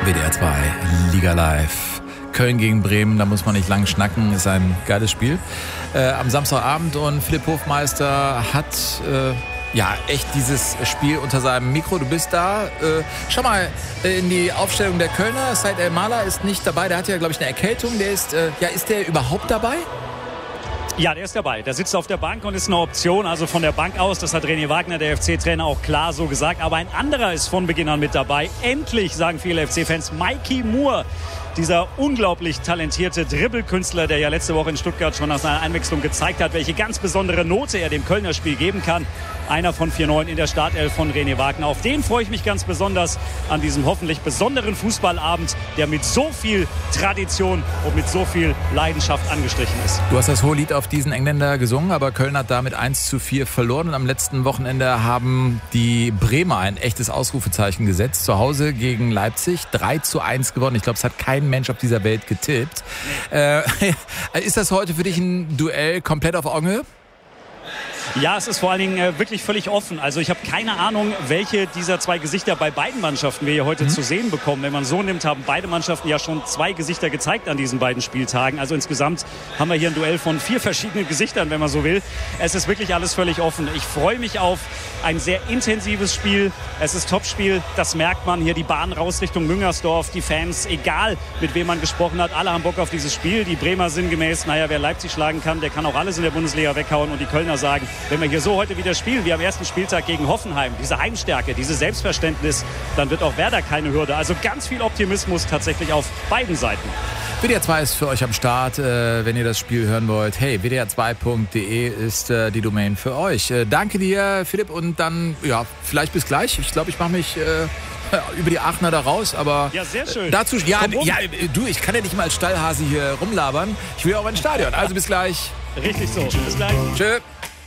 WDR 2, Liga Live. Köln gegen Bremen, da muss man nicht lang schnacken, ist ein geiles Spiel. Am Samstagabend und Philipp Hofmeister hat echt dieses Spiel unter seinem Mikro. Du bist da. Schau mal in die Aufstellung der Kölner. Said El-Mala ist nicht dabei, der hat ja, glaube ich, eine Erkältung. Der ist der überhaupt dabei? Ja, der ist dabei. Der sitzt auf der Bank und ist eine Option. Also von der Bank aus, das hat René Wagner, der FC-Trainer, auch klar so gesagt. Aber ein anderer ist von Beginn an mit dabei. Endlich, sagen viele FC-Fans, Mikey Moore. Dieser unglaublich talentierte Dribbelkünstler, der ja letzte Woche in Stuttgart schon nach seiner Einwechslung gezeigt hat, welche ganz besondere Note er dem Kölner Spiel geben kann. Einer von 4-9 in der Startelf von René Wagner. Auf den freue ich mich ganz besonders an diesem hoffentlich besonderen Fußballabend, der mit so viel Tradition und mit so viel Leidenschaft angestrichen ist. Du hast das Hohelied auf diesen Engländer gesungen, aber Köln hat damit 1:4 verloren. Und am letzten Wochenende haben die Bremer ein echtes Ausrufezeichen gesetzt. Zu Hause gegen Leipzig 3:1 gewonnen. Ich glaube, es hat kein Mensch auf dieser Welt getippt. Ist das heute für dich ein Duell komplett auf Augenhöhe? Ja, es ist vor allen Dingen wirklich völlig offen. Also ich habe keine Ahnung, welche dieser zwei Gesichter bei beiden Mannschaften wir hier heute zu sehen bekommen. Wenn man so nimmt, haben beide Mannschaften ja schon zwei Gesichter gezeigt an diesen beiden Spieltagen. Also insgesamt haben wir hier ein Duell von 4 verschiedenen Gesichtern, wenn man so will. Es ist wirklich alles völlig offen. Ich freue mich auf ein sehr intensives Spiel. Es ist Topspiel, das merkt man. Hier die Bahn raus Richtung Müngersdorf. Die Fans, egal mit wem man gesprochen hat, alle haben Bock auf dieses Spiel. Die Bremer sinngemäß, wer Leipzig schlagen kann, der kann auch alles in der Bundesliga weghauen. Und die Kölner sagen, wenn wir hier so heute wieder spielen, wie am ersten Spieltag gegen Hoffenheim, diese Heimstärke, dieses Selbstverständnis, dann wird auch Werder keine Hürde. Also ganz viel Optimismus tatsächlich auf beiden Seiten. WDR 2 ist für euch am Start, wenn ihr das Spiel hören wollt. Hey, wdr2.de ist die Domain für euch. Danke dir, Philipp, und dann, vielleicht bis gleich. Ich glaube, ich mache mich über die Aachener da raus, aber ja, sehr schön. Dazu, ich kann ja nicht mal als Stallhase hier rumlabern. Ich will auch ins Stadion. Also bis gleich. Richtig so. Bis gleich. Tschö.